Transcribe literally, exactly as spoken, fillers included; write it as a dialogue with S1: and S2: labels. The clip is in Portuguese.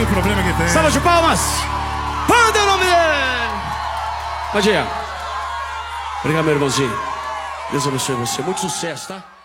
S1: o problema que tem.
S2: Salva de palmas. Manda o nome dele. Bom dia. Obrigado, meu irmãozinho. Deus abençoe você. Muito sucesso, tá?